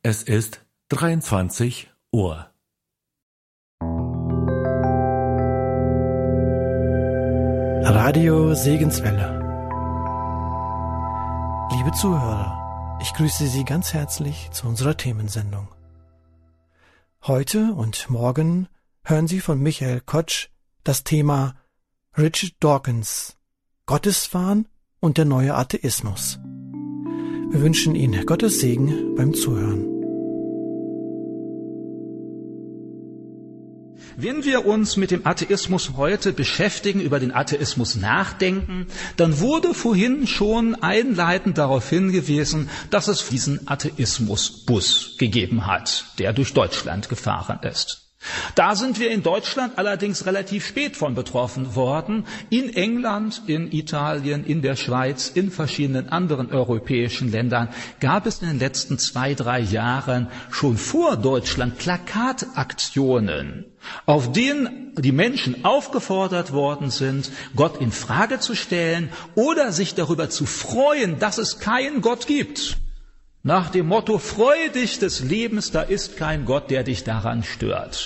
Es ist 23 Uhr. Radio Segenswelle. Liebe Zuhörer, ich grüße Sie ganz herzlich zu unserer Themensendung. Heute und morgen hören Sie von Michael Kotsch das Thema Richard Dawkins, Gotteswahn und der neue Atheismus. Wir wünschen Ihnen Gottes Segen beim Zuhören. Wenn wir uns mit dem Atheismus heute beschäftigen, über den Atheismus nachdenken, dann wurde vorhin schon einleitend darauf hingewiesen, dass es diesen Atheismusbus gegeben hat, der durch Deutschland gefahren ist. Da sind wir in Deutschland allerdings relativ spät von betroffen worden. In England, in Italien, in der Schweiz, in verschiedenen anderen europäischen Ländern gab es in den letzten 2-3 Jahren schon vor Deutschland Plakataktionen, auf denen die Menschen aufgefordert worden sind, Gott in Frage zu stellen oder sich darüber zu freuen, dass es keinen Gott gibt. Nach dem Motto, freue dich des Lebens, da ist kein Gott, der dich daran stört.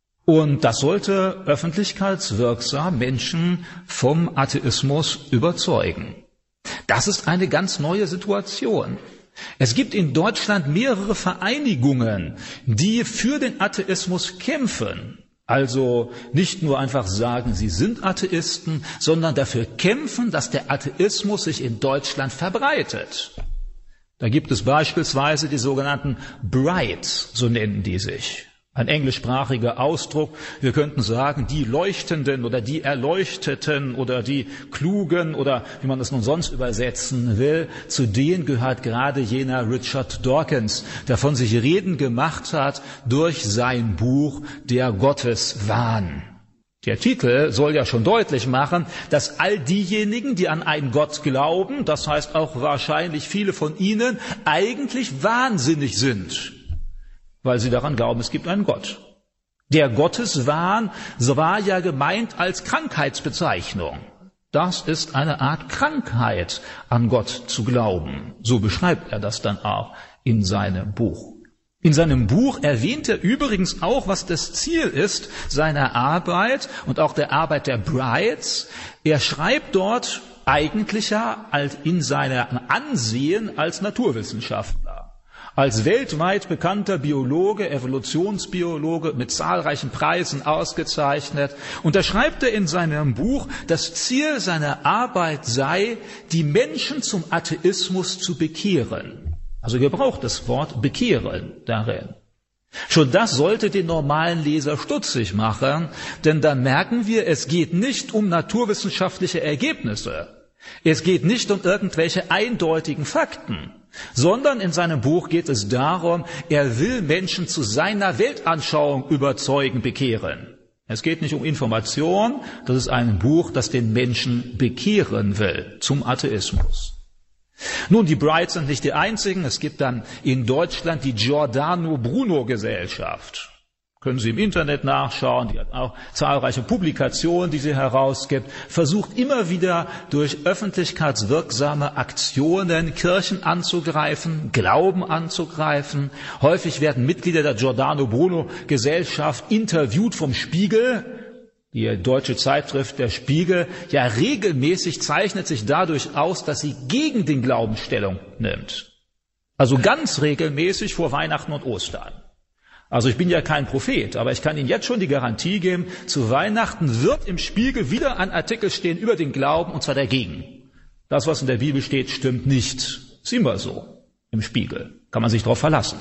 Und das sollte öffentlichkeitswirksam Menschen vom Atheismus überzeugen. Das ist eine ganz neue Situation. Es gibt in Deutschland mehrere Vereinigungen, die für den Atheismus kämpfen. Also nicht nur einfach sagen, sie sind Atheisten, sondern dafür kämpfen, dass der Atheismus sich in Deutschland verbreitet. Da gibt es beispielsweise die sogenannten Brights, so nennen die sich. Ein englischsprachiger Ausdruck, wir könnten sagen, die Leuchtenden oder die Erleuchteten oder die Klugen oder wie man das nun sonst übersetzen will. Zu denen gehört gerade jener Richard Dawkins, der von sich reden gemacht hat durch sein Buch Der Gotteswahn. Der Titel soll ja schon deutlich machen, dass all diejenigen, die an einen Gott glauben, das heißt auch wahrscheinlich viele von ihnen, eigentlich wahnsinnig sind, weil sie daran glauben, es gibt einen Gott. Der Gotteswahn war ja gemeint als Krankheitsbezeichnung. Das ist eine Art Krankheit, an Gott zu glauben. So beschreibt er das dann auch in seinem Buch. In seinem Buch erwähnt er übrigens auch, was das Ziel ist seiner Arbeit und auch der Arbeit der Brights. Er schreibt dort eigentlich ja in seinem Ansehen als Naturwissenschaftler, als weltweit bekannter Biologe, Evolutionsbiologe mit zahlreichen Preisen ausgezeichnet. Und da schreibt er in seinem Buch, das Ziel seiner Arbeit sei, die Menschen zum Atheismus zu bekehren. Also gebraucht das Wort bekehren darin. Schon das sollte den normalen Leser stutzig machen, denn dann merken wir, es geht nicht um naturwissenschaftliche Ergebnisse. Es geht nicht um irgendwelche eindeutigen Fakten, sondern in seinem Buch geht es darum, er will Menschen zu seiner Weltanschauung überzeugen, bekehren. Es geht nicht um Information, das ist ein Buch, das den Menschen bekehren will zum Atheismus. Nun, die Brights sind nicht die einzigen. Es gibt dann in Deutschland die Giordano Bruno Gesellschaft. Können Sie im Internet nachschauen. Die hat auch zahlreiche Publikationen, die sie herausgibt. Versucht immer wieder durch öffentlichkeitswirksame Aktionen Kirchen anzugreifen, Glauben anzugreifen. Häufig werden Mitglieder der Giordano Bruno Gesellschaft interviewt vom Spiegel. Die deutsche Zeitschrift Der Spiegel, ja regelmäßig zeichnet sich dadurch aus, dass sie gegen den Glauben Stellung nimmt. Also ganz regelmäßig vor Weihnachten und Ostern. Also ich bin ja kein Prophet, aber ich kann Ihnen jetzt schon die Garantie geben, zu Weihnachten wird im Spiegel wieder ein Artikel stehen über den Glauben, und zwar dagegen. Das, was in der Bibel steht, stimmt nicht. Ist immer so im Spiegel. Kann man sich darauf verlassen.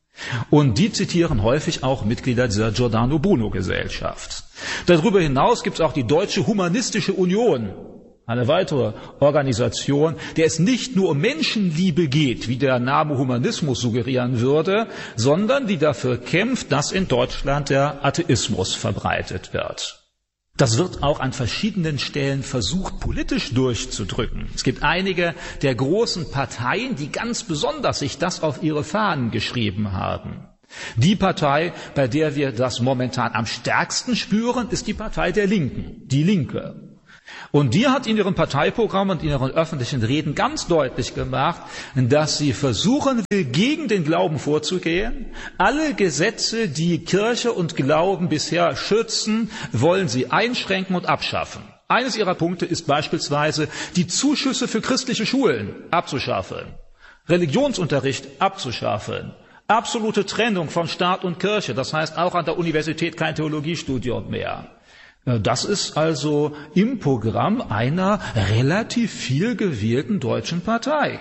Und die zitieren häufig auch Mitglieder dieser Giordano Bruno Gesellschaft. Darüber hinaus gibt es auch die Deutsche Humanistische Union, eine weitere Organisation, der es nicht nur um Menschenliebe geht, wie der Name Humanismus suggerieren würde, sondern die dafür kämpft, dass in Deutschland der Atheismus verbreitet wird. Das wird auch an verschiedenen Stellen versucht, politisch durchzudrücken. Es gibt einige der großen Parteien, die ganz besonders sich das auf ihre Fahnen geschrieben haben. Die Partei, bei der wir das momentan am stärksten spüren, ist die Partei der Linken, die Linke. Und die hat in ihrem Parteiprogramm und in ihren öffentlichen Reden ganz deutlich gemacht, dass sie versuchen will, gegen den Glauben vorzugehen. Alle Gesetze, die Kirche und Glauben bisher schützen, wollen sie einschränken und abschaffen. Eines ihrer Punkte ist beispielsweise, die Zuschüsse für christliche Schulen abzuschaffen, Religionsunterricht abzuschaffen, absolute Trennung von Staat und Kirche, das heißt auch an der Universität kein Theologiestudium mehr. Das ist also im Programm einer relativ viel gewählten deutschen Partei.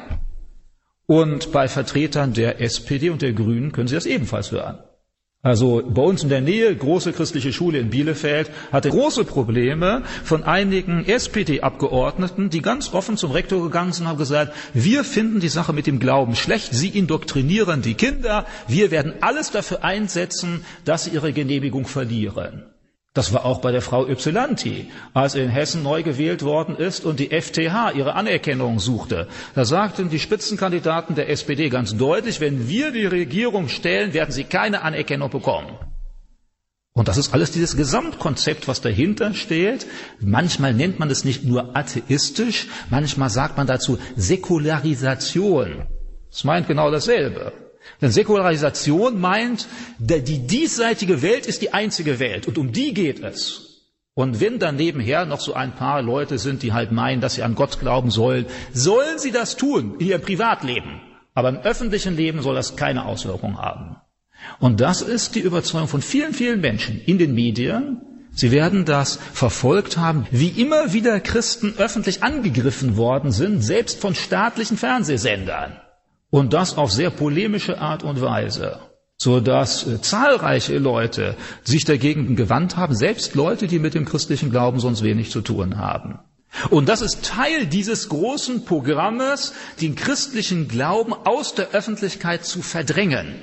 Und bei Vertretern der SPD und der Grünen können Sie das ebenfalls hören. Also bei uns in der Nähe, große christliche Schule in Bielefeld, hatte große Probleme von einigen SPD-Abgeordneten, die ganz offen zum Rektor gegangen sind und haben gesagt, wir finden die Sache mit dem Glauben schlecht, Sie indoktrinieren die Kinder, wir werden alles dafür einsetzen, dass sie ihre Genehmigung verlieren. Das war auch bei der Frau Ypsilanti, als in Hessen neu gewählt worden ist und die FTH ihre Anerkennung suchte. Da sagten die Spitzenkandidaten der SPD ganz deutlich, wenn wir die Regierung stellen, werden sie keine Anerkennung bekommen. Und das ist alles dieses Gesamtkonzept, was dahinter steht. Manchmal nennt man es nicht nur atheistisch, manchmal sagt man dazu Säkularisation. Das meint genau dasselbe. Denn Säkularisation meint, die diesseitige Welt ist die einzige Welt und um die geht es. Und wenn dann nebenher noch so ein paar Leute sind, die halt meinen, dass sie an Gott glauben sollen sie das tun in ihrem Privatleben. Aber im öffentlichen Leben soll das keine Auswirkung haben. Und das ist die Überzeugung von vielen, vielen Menschen in den Medien. Sie werden das verfolgt haben, wie immer wieder Christen öffentlich angegriffen worden sind, selbst von staatlichen Fernsehsendern. Und das auf sehr polemische Art und Weise, so dass zahlreiche Leute sich dagegen gewandt haben, selbst Leute, die mit dem christlichen Glauben sonst wenig zu tun haben. Und das ist Teil dieses großen Programmes, den christlichen Glauben aus der Öffentlichkeit zu verdrängen.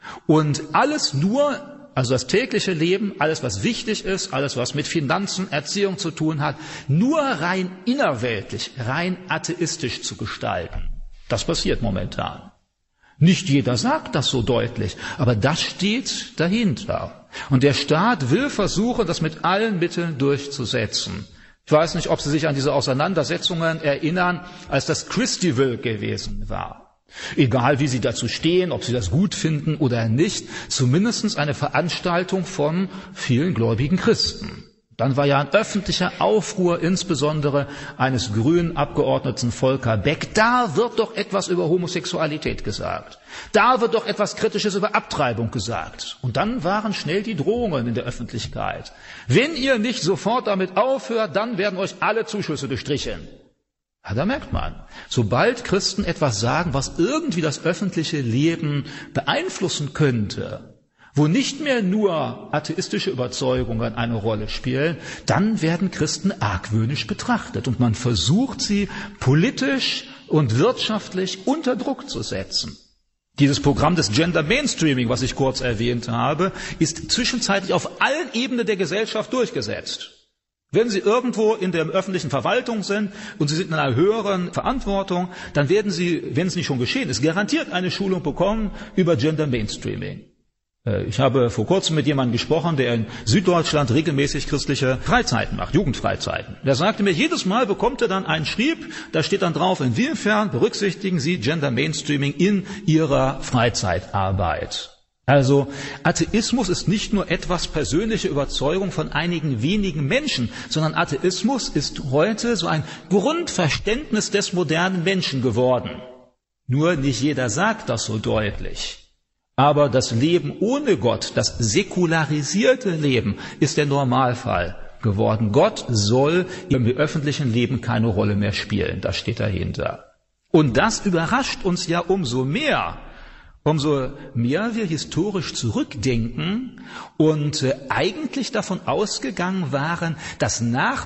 Und alles nur, also das tägliche Leben, alles was wichtig ist, alles was mit Finanzen, Erziehung zu tun hat, nur rein innerweltlich, rein atheistisch zu gestalten. Das passiert momentan. Nicht jeder sagt das so deutlich, aber das steht dahinter. Und der Staat will versuchen, das mit allen Mitteln durchzusetzen. Ich weiß nicht, ob Sie sich an diese Auseinandersetzungen erinnern, als das Christival gewesen war. Egal, wie Sie dazu stehen, ob Sie das gut finden oder nicht, zumindest eine Veranstaltung von vielen gläubigen Christen. Dann war ja ein öffentlicher Aufruhr, insbesondere eines grünen Abgeordneten Volker Beck. Da wird doch etwas über Homosexualität gesagt. Da wird doch etwas Kritisches über Abtreibung gesagt. Und dann waren schnell die Drohungen in der Öffentlichkeit. Wenn ihr nicht sofort damit aufhört, dann werden euch alle Zuschüsse gestrichen. Ja, da merkt man, sobald Christen etwas sagen, was irgendwie das öffentliche Leben beeinflussen könnte, wo nicht mehr nur atheistische Überzeugungen eine Rolle spielen, dann werden Christen argwöhnisch betrachtet und man versucht, sie politisch und wirtschaftlich unter Druck zu setzen. Dieses Programm des Gender Mainstreaming, was ich kurz erwähnt habe, ist zwischenzeitlich auf allen Ebenen der Gesellschaft durchgesetzt. Wenn Sie irgendwo in der öffentlichen Verwaltung sind und Sie sind in einer höheren Verantwortung, dann werden Sie, wenn es nicht schon geschehen ist, garantiert eine Schulung bekommen über Gender Mainstreaming. Ich habe vor kurzem mit jemandem gesprochen, der in Süddeutschland regelmäßig christliche Freizeiten macht, Jugendfreizeiten. Der sagte mir, jedes Mal bekommt er dann einen Schrieb, da steht dann drauf, inwiefern berücksichtigen Sie Gender Mainstreaming in Ihrer Freizeitarbeit. Also Atheismus ist nicht nur etwas persönliche Überzeugung von einigen wenigen Menschen, sondern Atheismus ist heute so ein Grundverständnis des modernen Menschen geworden. Nur nicht jeder sagt das so deutlich. Aber das Leben ohne Gott, das säkularisierte Leben, ist der Normalfall geworden. Gott soll im öffentlichen Leben keine Rolle mehr spielen. Das steht dahinter. Und das überrascht uns ja umso mehr wir historisch zurückdenken und eigentlich davon ausgegangen waren, dass nach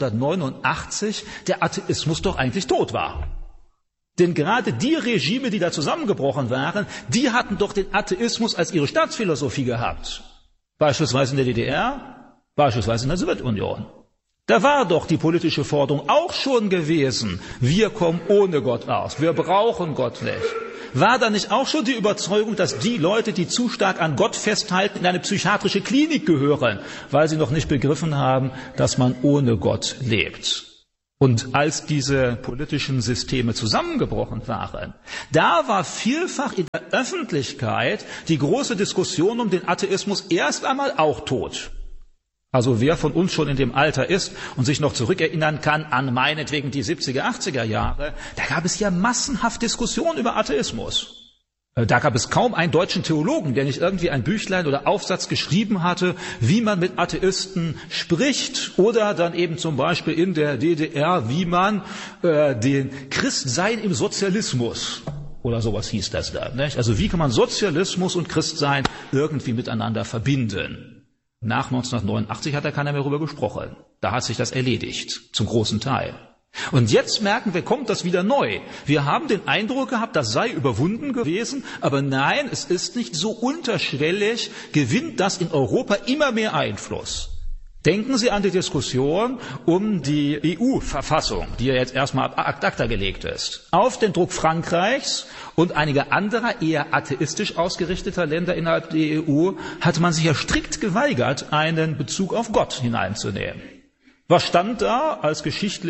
1989 der Atheismus doch eigentlich tot war. Denn gerade die Regime, die da zusammengebrochen waren, die hatten doch den Atheismus als ihre Staatsphilosophie gehabt. Beispielsweise in der DDR, beispielsweise in der Sowjetunion. Da war doch die politische Forderung auch schon gewesen, wir kommen ohne Gott aus, wir brauchen Gott nicht. War da nicht auch schon die Überzeugung, dass die Leute, die zu stark an Gott festhalten, in eine psychiatrische Klinik gehören, weil sie noch nicht begriffen haben, dass man ohne Gott lebt? Und als diese politischen Systeme zusammengebrochen waren, da war vielfach in der Öffentlichkeit die große Diskussion um den Atheismus erst einmal auch tot. Also wer von uns schon in dem Alter ist und sich noch zurückerinnern kann an meinetwegen die 70er, 80er Jahre, da gab es ja massenhaft Diskussionen über Atheismus. Da gab es kaum einen deutschen Theologen, der nicht irgendwie ein Büchlein oder Aufsatz geschrieben hatte, wie man mit Atheisten spricht, oder dann eben zum Beispiel in der DDR, wie man den Christsein im Sozialismus oder sowas hieß das da. Nicht? Also wie kann man Sozialismus und Christsein irgendwie miteinander verbinden? Nach 1989 hat da keiner mehr darüber gesprochen. Da hat sich das erledigt, zum großen Teil. Und jetzt merken wir, kommt das wieder neu. Wir haben den Eindruck gehabt, das sei überwunden gewesen, aber nein, es ist nicht so unterschwellig, gewinnt das in Europa immer mehr Einfluss. Denken Sie an die Diskussion um die EU-Verfassung, die ja jetzt erstmal ad acta gelegt ist. Auf den Druck Frankreichs und einiger anderer eher atheistisch ausgerichteter Länder innerhalb der EU hatte man sich ja strikt geweigert, einen Bezug auf Gott hineinzunehmen. Was stand da als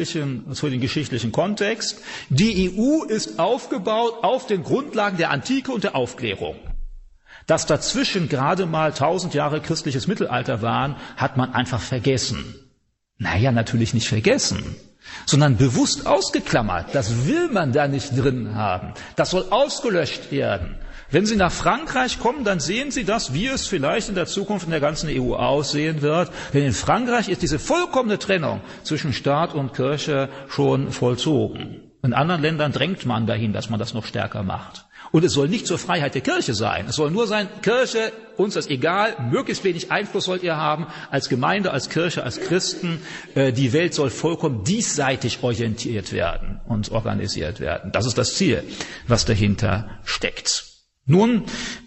für den geschichtlichen Kontext? Die EU ist aufgebaut auf den Grundlagen der Antike und der Aufklärung. Dass dazwischen gerade mal 1000 Jahre christliches Mittelalter waren, hat man einfach vergessen. Naja, natürlich nicht vergessen, sondern bewusst ausgeklammert. Das will man da nicht drin haben. Das soll ausgelöscht werden. Wenn Sie nach Frankreich kommen, dann sehen Sie das, wie es vielleicht in der Zukunft in der ganzen EU aussehen wird. Denn in Frankreich ist diese vollkommene Trennung zwischen Staat und Kirche schon vollzogen. In anderen Ländern drängt man dahin, dass man das noch stärker macht. Und es soll nicht zur Freiheit der Kirche sein. Es soll nur sein, Kirche, uns ist egal, möglichst wenig Einfluss sollt ihr haben, als Gemeinde, als Kirche, als Christen. Die Welt soll vollkommen diesseitig orientiert werden und organisiert werden. Das ist das Ziel, was dahinter steckt. Nun,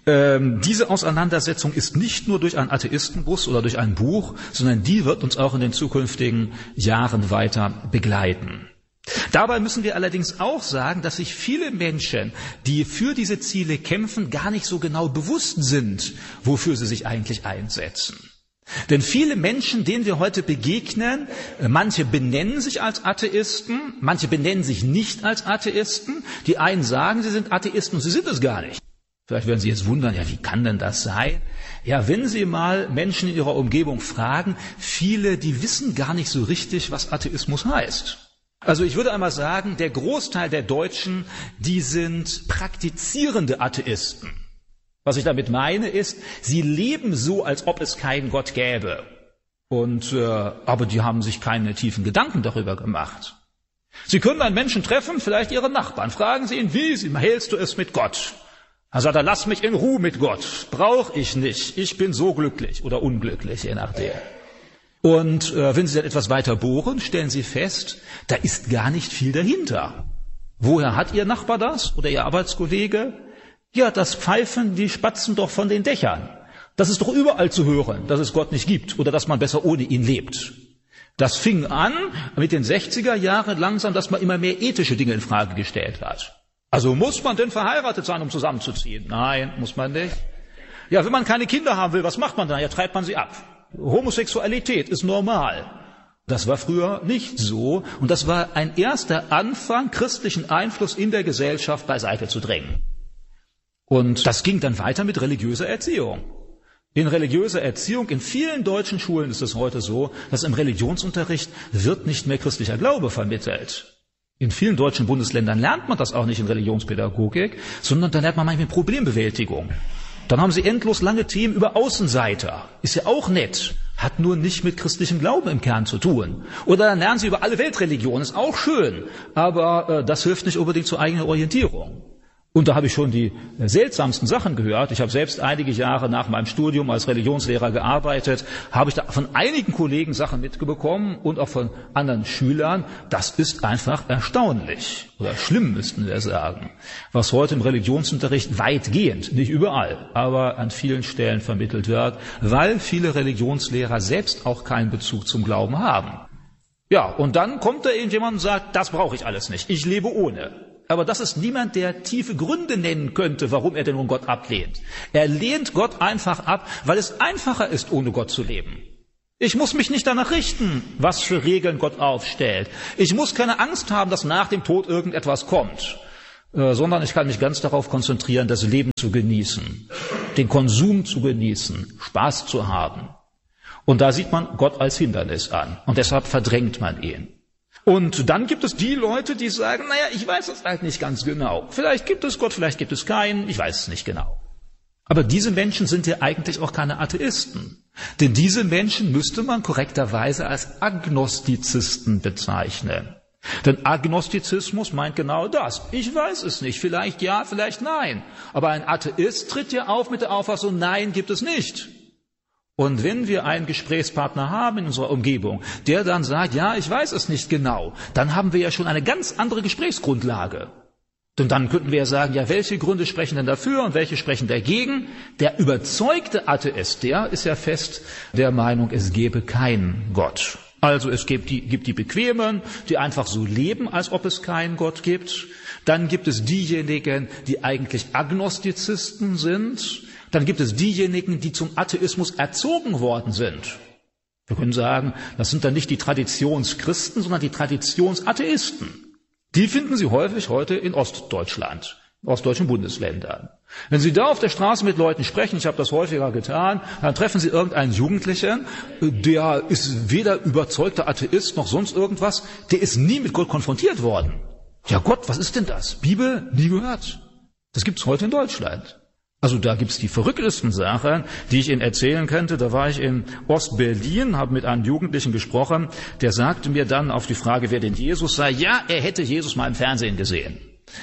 diese Auseinandersetzung ist nicht nur durch einen Atheistenbus oder durch ein Buch, sondern die wird uns auch in den zukünftigen Jahren weiter begleiten. Dabei müssen wir allerdings auch sagen, dass sich viele Menschen, die für diese Ziele kämpfen, gar nicht so genau bewusst sind, wofür sie sich eigentlich einsetzen. Denn viele Menschen, denen wir heute begegnen, manche benennen sich als Atheisten, manche benennen sich nicht als Atheisten. Die einen sagen, sie sind Atheisten und sie sind es gar nicht. Vielleicht werden Sie jetzt wundern, ja, wie kann denn das sein? Ja, wenn Sie mal Menschen in Ihrer Umgebung fragen, viele, die wissen gar nicht so richtig, was Atheismus heißt. Also ich würde einmal sagen, der Großteil der Deutschen, die sind praktizierende Atheisten. Was ich damit meine ist, sie leben so, als ob es keinen Gott gäbe. Aber die haben sich keine tiefen Gedanken darüber gemacht. Sie können einen Menschen treffen, vielleicht Ihren Nachbarn, fragen Sie ihn, wie hältst du es mit Gott? Er sagt, lass mich in Ruhe mit Gott, brauche ich nicht, ich bin so glücklich oder unglücklich, je nachdem. Und wenn Sie dann etwas weiter bohren, stellen Sie fest, da ist gar nicht viel dahinter. Woher hat Ihr Nachbar das oder Ihr Arbeitskollege? Ja, das pfeifen die Spatzen doch von den Dächern. Das ist doch überall zu hören, dass es Gott nicht gibt oder dass man besser ohne ihn lebt. Das fing an mit den 60er Jahren langsam, dass man immer mehr ethische Dinge in Frage gestellt hat. Also muss man denn verheiratet sein, um zusammenzuziehen? Nein, muss man nicht. Ja, wenn man keine Kinder haben will, was macht man dann? Ja, treibt man sie ab. Homosexualität ist normal. Das war früher nicht so und das war ein erster Anfang, christlichen Einfluss in der Gesellschaft beiseite zu drängen. Und das ging dann weiter mit religiöser Erziehung. In religiöser Erziehung, in vielen deutschen Schulen ist es heute so, dass im Religionsunterricht wird nicht mehr christlicher Glaube vermittelt. In vielen deutschen Bundesländern lernt man das auch nicht in Religionspädagogik, sondern da lernt man manchmal Problembewältigung. Dann haben sie endlos lange Themen über Außenseiter. Ist ja auch nett, hat nur nicht mit christlichem Glauben im Kern zu tun. Oder dann lernen sie über alle Weltreligionen, ist auch schön, aber das hilft nicht unbedingt zur eigenen Orientierung. Und da habe ich schon die seltsamsten Sachen gehört. Ich habe selbst einige Jahre nach meinem Studium als Religionslehrer gearbeitet, habe ich da von einigen Kollegen Sachen mitbekommen und auch von anderen Schülern. Das ist einfach erstaunlich oder schlimm, müssten wir sagen, was heute im Religionsunterricht weitgehend, nicht überall, aber an vielen Stellen vermittelt wird, weil viele Religionslehrer selbst auch keinen Bezug zum Glauben haben. Ja, und dann kommt da irgendjemand und sagt, das brauche ich alles nicht, ich lebe ohne. Aber das ist niemand, der tiefe Gründe nennen könnte, warum er denn nun Gott ablehnt. Er lehnt Gott einfach ab, weil es einfacher ist, ohne Gott zu leben. Ich muss mich nicht danach richten, was für Regeln Gott aufstellt. Ich muss keine Angst haben, dass nach dem Tod irgendetwas kommt, sondern ich kann mich ganz darauf konzentrieren, das Leben zu genießen, den Konsum zu genießen, Spaß zu haben. Und da sieht man Gott als Hindernis an und deshalb verdrängt man ihn. Und dann gibt es die Leute, die sagen, naja, ich weiß es halt nicht ganz genau. Vielleicht gibt es Gott, vielleicht gibt es keinen, ich weiß es nicht genau. Aber diese Menschen sind ja eigentlich auch keine Atheisten. Denn diese Menschen müsste man korrekterweise als Agnostizisten bezeichnen. Denn Agnostizismus meint genau das. Ich weiß es nicht, vielleicht ja, vielleicht nein. Aber ein Atheist tritt ja auf mit der Auffassung, nein, gibt es nicht. Und wenn wir einen Gesprächspartner haben in unserer Umgebung, der dann sagt, ja, ich weiß es nicht genau, dann haben wir ja schon eine ganz andere Gesprächsgrundlage. Denn dann könnten wir ja sagen, ja, welche Gründe sprechen denn dafür und welche sprechen dagegen? Der überzeugte Atheist, der ist ja fest der Meinung, es gebe keinen Gott. Also es gibt die Bequemen, die einfach so leben, als ob es keinen Gott gibt. Dann gibt es diejenigen, die eigentlich Agnostizisten sind. Dann gibt es diejenigen, die zum Atheismus erzogen worden sind. Wir können sagen, das sind dann nicht die Traditionschristen, sondern die Traditionsatheisten. Die finden Sie häufig heute in Ostdeutschland, in ostdeutschen Bundesländern. Wenn Sie da auf der Straße mit Leuten sprechen, ich habe das häufiger getan, dann treffen Sie irgendeinen Jugendlichen, der ist weder überzeugter Atheist noch sonst irgendwas, der ist nie mit Gott konfrontiert worden. Ja Gott, was ist denn das? Bibel, nie gehört. Das gibt's heute in Deutschland. Also da gibt's die verrücktesten Sachen, die ich Ihnen erzählen könnte. Da war ich in Ostberlin, habe mit einem Jugendlichen gesprochen, der sagte mir dann auf die Frage, wer denn Jesus sei, ja, er hätte Jesus mal im Fernsehen gesehen.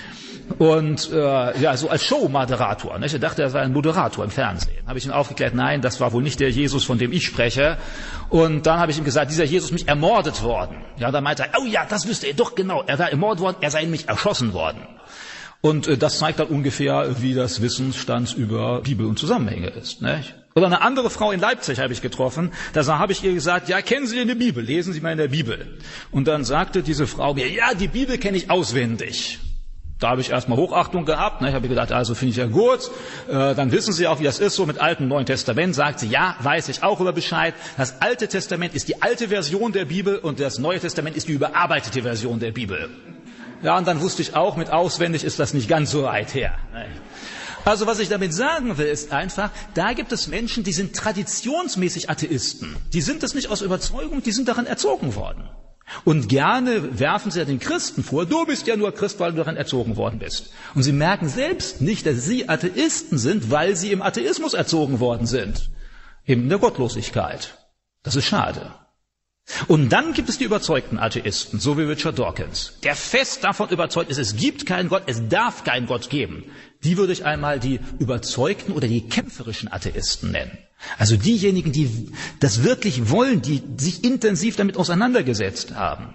Und ja, so als Showmoderator. Nicht? Er dachte, er sei ein Moderator im Fernsehen. Habe ich ihn aufgeklärt, nein, das war wohl nicht der Jesus, von dem ich spreche. Und dann habe ich ihm gesagt, dieser Jesus mich ermordet worden. Ja, da meinte er, oh ja, das wüsste er doch genau. Er war ermordet worden, er sei nämlich erschossen worden. Und das zeigt dann ungefähr, wie das Wissensstand über Bibel und Zusammenhänge ist. Nicht? Oder eine andere Frau in Leipzig habe ich getroffen, da habe ich ihr gesagt, ja, kennen Sie denn die Bibel? Lesen Sie mal in der Bibel. Und dann sagte diese Frau mir, ja, die Bibel kenne ich auswendig. Da habe ich erstmal Hochachtung gehabt. Ich habe gedacht, also finde ich ja gut. Dann wissen Sie auch, wie das ist, so mit Altem und Neuen Testament. Sagt sie, ja, weiß ich auch über Bescheid. Das Alte Testament ist die alte Version der Bibel und das Neue Testament ist die überarbeitete Version der Bibel. Ja, und dann wusste ich auch, mit auswendig ist das nicht ganz so weit her. Also was ich damit sagen will, ist einfach, da gibt es Menschen, die sind traditionsmäßig Atheisten. Die sind das nicht aus Überzeugung, die sind daran erzogen worden. Und gerne werfen sie den Christen vor, du bist ja nur Christ, weil du daran erzogen worden bist. Und sie merken selbst nicht, dass sie Atheisten sind, weil sie im Atheismus erzogen worden sind. Eben in der Gottlosigkeit. Das ist schade. Und dann gibt es die überzeugten Atheisten, so wie Richard Dawkins, der fest davon überzeugt ist, es gibt keinen Gott, es darf keinen Gott geben. Die würde ich einmal die überzeugten oder die kämpferischen Atheisten nennen. Also diejenigen, die das wirklich wollen, die sich intensiv damit auseinandergesetzt haben.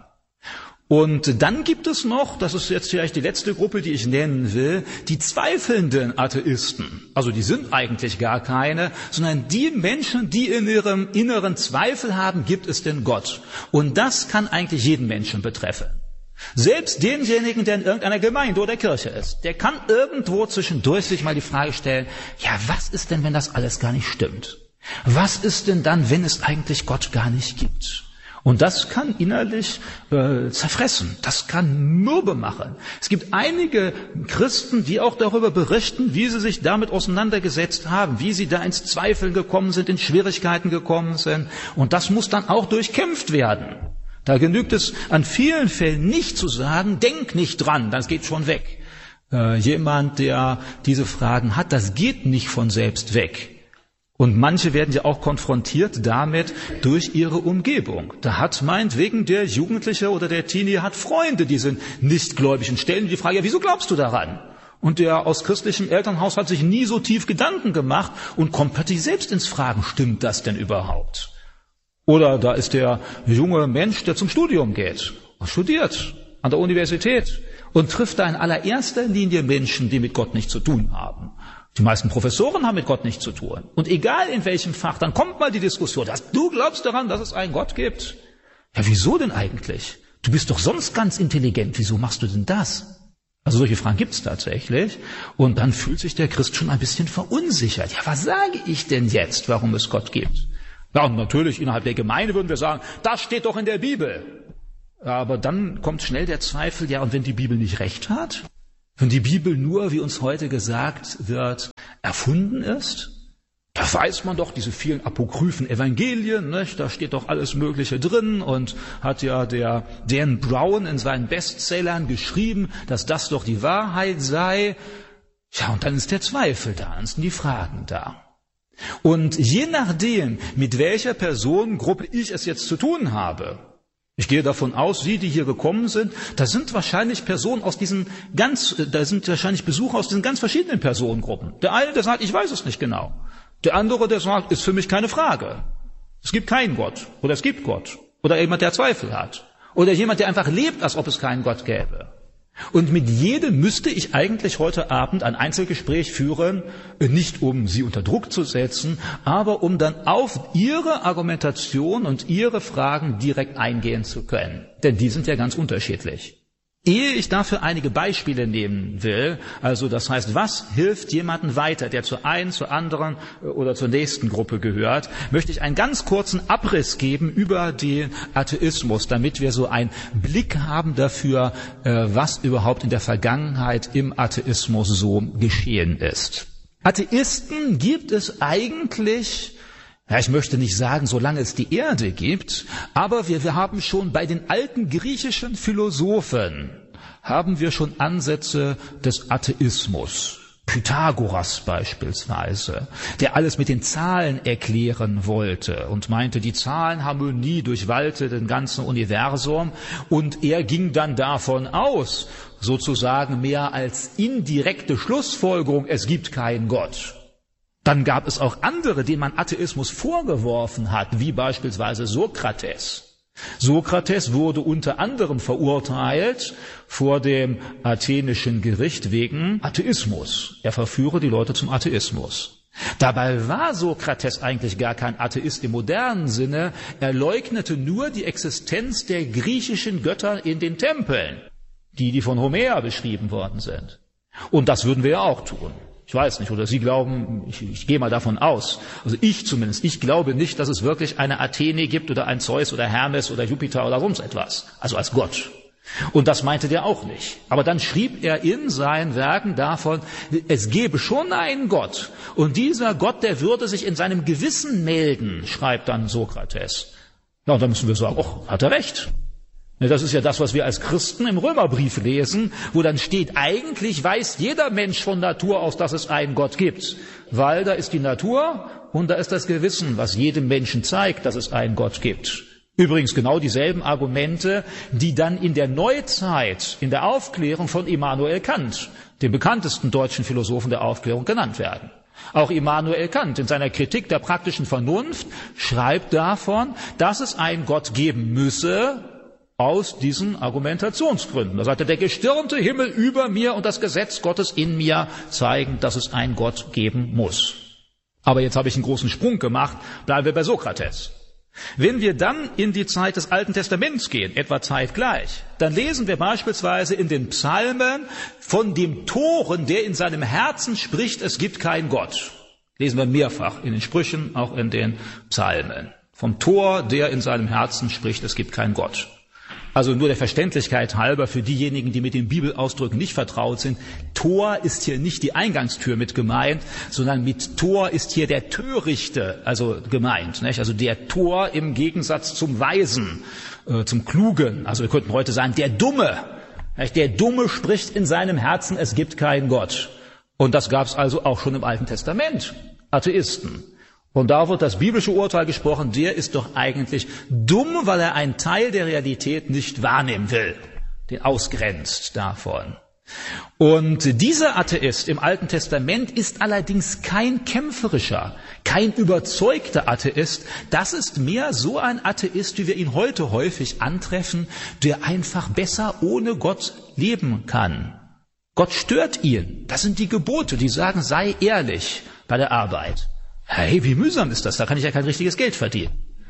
Und dann gibt es noch, das ist jetzt vielleicht die letzte Gruppe, die ich nennen will, die zweifelnden Atheisten. Also die sind eigentlich gar keine, sondern die Menschen, die in ihrem Inneren Zweifel haben, gibt es denn Gott? Und das kann eigentlich jeden Menschen betreffen. Selbst denjenigen, der in irgendeiner Gemeinde oder Kirche ist, der kann irgendwo zwischendurch sich mal die Frage stellen, ja, was ist denn, wenn das alles gar nicht stimmt? Was ist denn dann, wenn es eigentlich Gott gar nicht gibt? Und das kann innerlich zerfressen, das kann mürbe machen. Es gibt einige Christen, die auch darüber berichten, wie sie sich damit auseinandergesetzt haben, wie sie da ins Zweifeln gekommen sind, in Schwierigkeiten gekommen sind. Und das muss dann auch durchkämpft werden. Da genügt es an vielen Fällen nicht zu sagen, denk nicht dran, das geht schon weg. Jemand, der diese Fragen hat, das geht nicht von selbst weg. Und manche werden ja auch konfrontiert damit durch ihre Umgebung. Da hat meinetwegen der Jugendliche oder der Teenie hat Freunde, die sind nichtgläubig und stellen die Frage, ja, wieso glaubst du daran? Und der aus christlichem Elternhaus hat sich nie so tief Gedanken gemacht und kommt plötzlich selbst ins Fragen, stimmt das denn überhaupt? Oder da ist der junge Mensch, der zum Studium geht und studiert an der Universität und trifft da in allererster Linie Menschen, die mit Gott nichts zu tun haben. Die meisten Professoren haben mit Gott nichts zu tun. Und egal in welchem Fach, dann kommt mal die Diskussion, dass du glaubst daran, dass es einen Gott gibt. Ja, wieso denn eigentlich? Du bist doch sonst ganz intelligent, wieso machst du denn das? Also solche Fragen gibt's tatsächlich. Und dann fühlt sich der Christ schon ein bisschen verunsichert. Ja, was sage ich denn jetzt, warum es Gott gibt? Ja, und natürlich innerhalb der Gemeinde würden wir sagen, das steht doch in der Bibel. Aber dann kommt schnell der Zweifel, ja, und wenn die Bibel nicht recht hat? Wenn die Bibel nur, wie uns heute gesagt wird, erfunden ist? Da weiß man doch, diese vielen apokryphen Evangelien, nicht? Da steht doch alles Mögliche drin und hat ja der Dan Brown in seinen Bestsellern geschrieben, dass das doch die Wahrheit sei. Ja, und dann ist der Zweifel da, dann sind die Fragen da. Und je nachdem, mit welcher Personengruppe ich es jetzt zu tun habe, ich gehe davon aus, Sie, die hier gekommen sind, da sind wahrscheinlich Personen aus da sind wahrscheinlich Besucher aus diesen ganz verschiedenen Personengruppen. Der eine, der sagt, ich weiß es nicht genau. Der andere, der sagt, ist für mich keine Frage. Es gibt keinen Gott oder es gibt Gott. Oder jemand, der Zweifel hat. Oder jemand, der einfach lebt, als ob es keinen Gott gäbe. Und mit jedem müsste ich eigentlich heute Abend ein Einzelgespräch führen, nicht um Sie unter Druck zu setzen, aber um dann auf Ihre Argumentation und Ihre Fragen direkt eingehen zu können. Denn die sind ja ganz unterschiedlich. Ehe ich dafür einige Beispiele nehmen will, also das heißt, was hilft jemandem weiter, der zur einen, zur anderen oder zur nächsten Gruppe gehört, möchte ich einen ganz kurzen Abriss geben über den Atheismus, damit wir so einen Blick haben dafür, was überhaupt in der Vergangenheit im Atheismus so geschehen ist. Atheisten gibt es eigentlich, ja, ich möchte nicht sagen, solange es die Erde gibt, aber wir haben schon bei den alten griechischen Philosophen haben wir schon Ansätze des Atheismus. Pythagoras beispielsweise, der alles mit den Zahlen erklären wollte und meinte, die Zahlenharmonie durchwallte den ganzen Universum, und er ging dann davon aus, sozusagen mehr als indirekte Schlussfolgerung, es gibt keinen Gott. Dann gab es auch andere, denen man Atheismus vorgeworfen hat, wie beispielsweise Sokrates. Sokrates wurde unter anderem verurteilt vor dem athenischen Gericht wegen Atheismus. Er verführe die Leute zum Atheismus. Dabei war Sokrates eigentlich gar kein Atheist im modernen Sinne. Er leugnete nur die Existenz der griechischen Götter in den Tempeln, die von Homer beschrieben worden sind. Und das würden wir ja auch tun. Ich weiß nicht, oder Sie glauben, ich gehe mal davon aus, also ich zumindest, ich glaube nicht, dass es wirklich eine Athene gibt oder ein Zeus oder Hermes oder Jupiter oder sonst etwas, also als Gott. Und das meinte der auch nicht. Aber dann schrieb er in seinen Werken davon, es gäbe schon einen Gott, und dieser Gott, der würde sich in seinem Gewissen melden, schreibt dann Sokrates. Ja, und dann müssen wir sagen, hat er recht. Das ist ja das, was wir als Christen im Römerbrief lesen, wo dann steht, eigentlich weiß jeder Mensch von Natur aus, dass es einen Gott gibt, weil da ist die Natur und da ist das Gewissen, was jedem Menschen zeigt, dass es einen Gott gibt. Übrigens genau dieselben Argumente, die dann in der Neuzeit, in der Aufklärung von Immanuel Kant, dem bekanntesten deutschen Philosophen der Aufklärung, genannt werden. Auch Immanuel Kant in seiner Kritik der praktischen Vernunft schreibt davon, dass es einen Gott geben müsse, aus diesen Argumentationsgründen. Da sagt er, der gestirnte Himmel über mir und das Gesetz Gottes in mir zeigen, dass es einen Gott geben muss. Aber jetzt habe ich einen großen Sprung gemacht, bleiben wir bei Sokrates. Wenn wir dann in die Zeit des Alten Testaments gehen, etwa zeitgleich, dann lesen wir beispielsweise in den Psalmen von dem Toren, der in seinem Herzen spricht, es gibt keinen Gott. Lesen wir mehrfach in den Sprüchen, auch in den Psalmen. Vom Tor, der in seinem Herzen spricht, es gibt keinen Gott. Also nur der Verständlichkeit halber für diejenigen, die mit den Bibelausdrücken nicht vertraut sind. Tor ist hier nicht die Eingangstür mit gemeint, sondern mit Tor ist hier der Törichte, also gemeint, nicht? Also der Tor im Gegensatz zum Weisen, zum Klugen. Also wir könnten heute sagen, der Dumme. Nicht? Der Dumme spricht in seinem Herzen, es gibt keinen Gott. Und das gab es also auch schon im Alten Testament. Atheisten. Und da wird das biblische Urteil gesprochen, der ist doch eigentlich dumm, weil er einen Teil der Realität nicht wahrnehmen will, den ausgrenzt davon. Und dieser Atheist im Alten Testament ist allerdings kein kämpferischer, kein überzeugter Atheist. Das ist mehr so ein Atheist, wie wir ihn heute häufig antreffen, der einfach besser ohne Gott leben kann. Gott stört ihn. Das sind die Gebote, die sagen, sei ehrlich bei der Arbeit. Hey, wie mühsam ist das? Da kann ich ja kein richtiges Geld verdienen.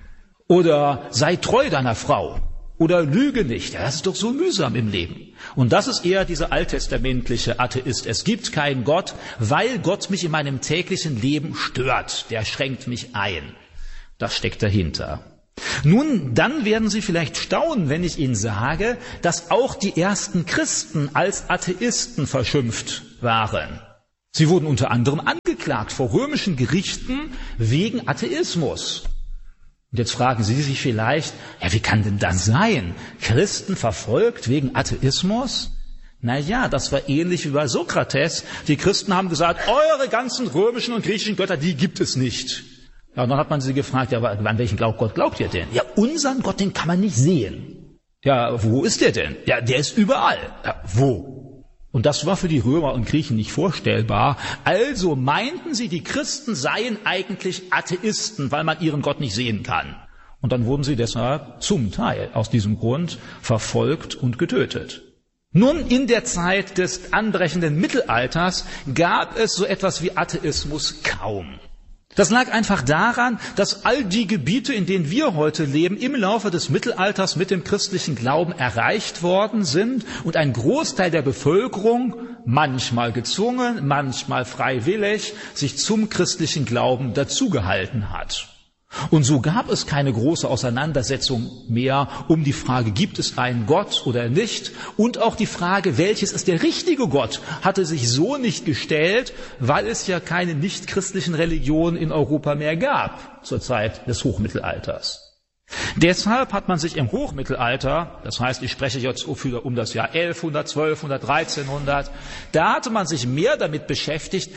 Oder sei treu deiner Frau. Oder lüge nicht. Ja, das ist doch so mühsam im Leben. Und das ist eher dieser alttestamentliche Atheist. Es gibt keinen Gott, weil Gott mich in meinem täglichen Leben stört. Der schränkt mich ein. Das steckt dahinter. Nun, dann werden Sie vielleicht staunen, wenn ich Ihnen sage, dass auch die ersten Christen als Atheisten verschimpft waren. Sie wurden unter anderem angeklagt vor römischen Gerichten wegen Atheismus. Und jetzt fragen Sie sich vielleicht, ja, wie kann denn das sein? Christen verfolgt wegen Atheismus? Naja, das war ähnlich wie bei Sokrates. Die Christen haben gesagt, eure ganzen römischen und griechischen Götter, die gibt es nicht. Ja, und dann hat man sie gefragt, ja, aber an welchen Gott glaubt ihr denn? Ja, unseren Gott, den kann man nicht sehen. Ja, wo ist der denn? Ja, der ist überall. Ja, wo? Und das war für die Römer und Griechen nicht vorstellbar. Also meinten sie, die Christen seien eigentlich Atheisten, weil man ihren Gott nicht sehen kann. Und dann wurden sie deshalb zum Teil aus diesem Grund verfolgt und getötet. Nun, in der Zeit des anbrechenden Mittelalters gab es so etwas wie Atheismus kaum. Das lag einfach daran, dass all die Gebiete, in denen wir heute leben, im Laufe des Mittelalters mit dem christlichen Glauben erreicht worden sind und ein Großteil der Bevölkerung, manchmal gezwungen, manchmal freiwillig, sich zum christlichen Glauben dazugehalten hat. Und so gab es keine große Auseinandersetzung mehr um die Frage, gibt es einen Gott oder nicht? Und auch die Frage, welches ist der richtige Gott, hatte sich so nicht gestellt, weil es ja keine nichtchristlichen Religionen in Europa mehr gab zur Zeit des Hochmittelalters. Deshalb hat man sich im Hochmittelalter, das heißt, ich spreche jetzt um das Jahr 1100, 1200, 1300, da hatte man sich mehr damit beschäftigt,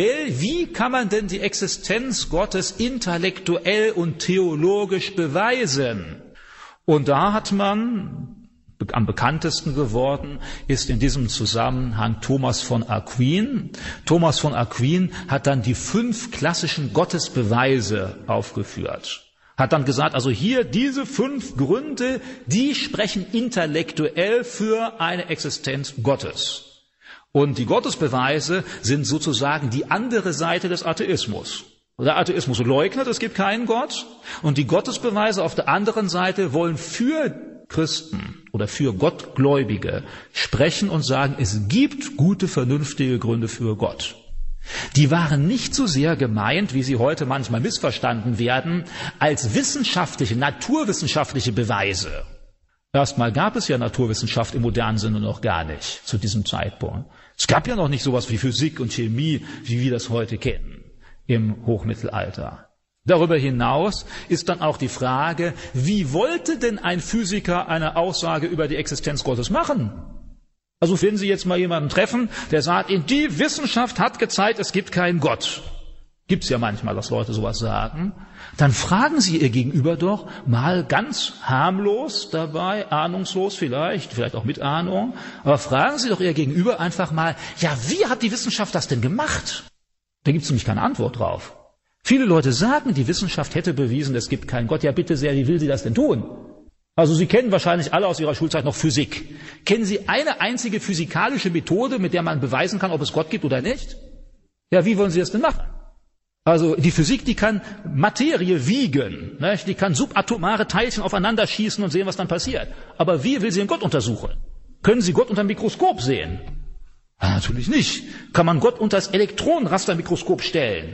wie kann man denn die Existenz Gottes intellektuell und theologisch beweisen? Und da hat man, am bekanntesten geworden ist in diesem Zusammenhang Thomas von Aquin. Thomas von Aquin hat dann die 5 klassischen Gottesbeweise aufgeführt. Hat dann gesagt, also hier diese 5 Gründe, die sprechen intellektuell für eine Existenz Gottes. Und die Gottesbeweise sind sozusagen die andere Seite des Atheismus. Der Atheismus leugnet, es gibt keinen Gott. Und die Gottesbeweise auf der anderen Seite wollen für Christen oder für Gottgläubige sprechen und sagen, es gibt gute, vernünftige Gründe für Gott. Die waren nicht so sehr gemeint, wie sie heute manchmal missverstanden werden, als wissenschaftliche, naturwissenschaftliche Beweise. Erstmal gab es ja Naturwissenschaft im modernen Sinne noch gar nicht zu diesem Zeitpunkt. Es gab ja noch nicht sowas wie Physik und Chemie, wie wir das heute kennen im Hochmittelalter. Darüber hinaus ist dann auch die Frage, wie wollte denn ein Physiker eine Aussage über die Existenz Gottes machen? Also wenn Sie jetzt mal jemanden treffen, der sagt, die Wissenschaft hat gezeigt, es gibt keinen Gott. Gibt's ja manchmal, dass Leute sowas sagen. Dann fragen Sie Ihr Gegenüber doch mal ganz harmlos dabei, ahnungslos vielleicht auch mit Ahnung, aber fragen Sie doch Ihr Gegenüber einfach mal, ja, wie hat die Wissenschaft das denn gemacht? Da gibt's nämlich keine Antwort drauf. Viele Leute sagen, die Wissenschaft hätte bewiesen, es gibt keinen Gott. Ja, bitte sehr, wie will sie das denn tun? Also Sie kennen wahrscheinlich alle aus Ihrer Schulzeit noch Physik. Kennen Sie eine einzige physikalische Methode, mit der man beweisen kann, ob es Gott gibt oder nicht? Ja, wie wollen Sie das denn machen? Also die Physik, die kann Materie wiegen, nicht? Die kann subatomare Teilchen aufeinander schießen und sehen, was dann passiert. Aber wie will sie den Gott untersuchen? Können Sie Gott unter dem Mikroskop sehen? Ja, natürlich nicht. Kann man Gott unter das Elektronenrastermikroskop stellen?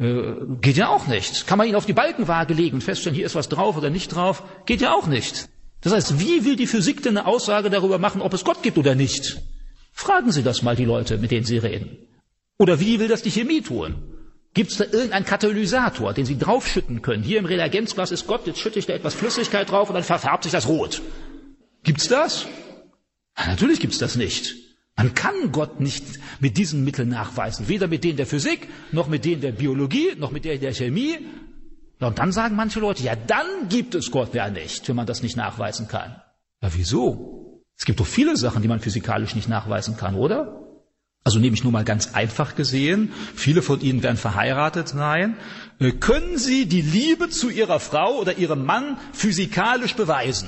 Geht ja auch nicht. Kann man ihn auf die Balkenwaage legen und feststellen, hier ist was drauf oder nicht drauf? Geht ja auch nicht. Das heißt, wie will die Physik denn eine Aussage darüber machen, ob es Gott gibt oder nicht? Fragen Sie das mal die Leute, mit denen Sie reden. Oder wie will das die Chemie tun? Gibt es da irgendeinen Katalysator, den Sie draufschütten können? Hier im Reagenzglas ist Gott, jetzt schütte ich da etwas Flüssigkeit drauf und dann verfärbt sich das rot. Gibt's das? Ja, natürlich gibt's das nicht. Man kann Gott nicht mit diesen Mitteln nachweisen, weder mit denen der Physik, noch mit denen der Biologie, noch mit denen der Chemie. Und dann sagen manche Leute, ja, dann gibt es Gott ja nicht, wenn man das nicht nachweisen kann. Ja, wieso? Es gibt doch viele Sachen, die man physikalisch nicht nachweisen kann, oder? Also nehme ich nur mal ganz einfach gesehen, viele von Ihnen werden verheiratet sein. Können Sie die Liebe zu Ihrer Frau oder Ihrem Mann physikalisch beweisen?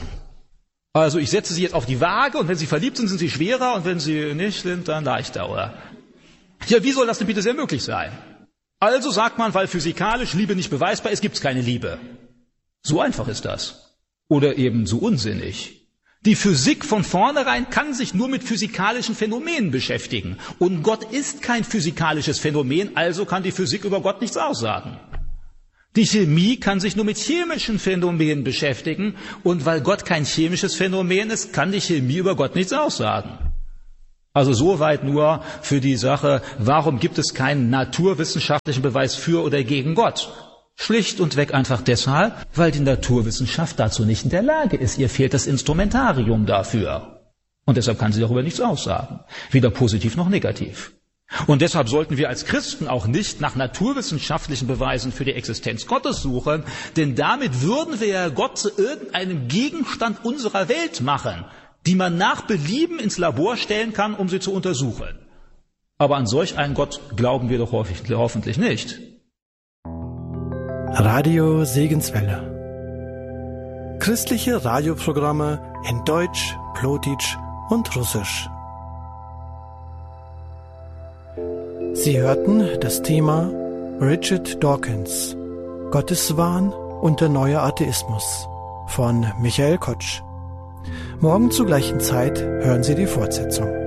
Also ich setze Sie jetzt auf die Waage und wenn Sie verliebt sind, sind Sie schwerer und wenn Sie nicht sind, dann leichter, oder? Ja, wie soll das denn bitte sehr möglich sein? Also sagt man, weil physikalisch Liebe nicht beweisbar ist, gibt es keine Liebe. So einfach ist das. Oder eben so unsinnig. Die Physik von vornherein kann sich nur mit physikalischen Phänomenen beschäftigen. Und Gott ist kein physikalisches Phänomen, also kann die Physik über Gott nichts aussagen. Die Chemie kann sich nur mit chemischen Phänomenen beschäftigen, und weil Gott kein chemisches Phänomen ist, kann die Chemie über Gott nichts aussagen. Also soweit nur für die Sache, warum gibt es keinen naturwissenschaftlichen Beweis für oder gegen Gott? Schlicht und weg einfach deshalb, weil die Naturwissenschaft dazu nicht in der Lage ist. Ihr fehlt das Instrumentarium dafür. Und deshalb kann sie darüber nichts aussagen. Weder positiv noch negativ. Und deshalb sollten wir als Christen auch nicht nach naturwissenschaftlichen Beweisen für die Existenz Gottes suchen, denn damit würden wir ja Gott zu irgendeinem Gegenstand unserer Welt machen, die man nach Belieben ins Labor stellen kann, um sie zu untersuchen. Aber an solch einen Gott glauben wir doch hoffentlich nicht. Radio Segenswelle. Christliche Radioprogramme in Deutsch, Plotitsch und Russisch. Sie hörten das Thema Richard Dawkins, Gotteswahn und der neue Atheismus von Michael Kotsch. Morgen zur gleichen Zeit hören Sie die Fortsetzung.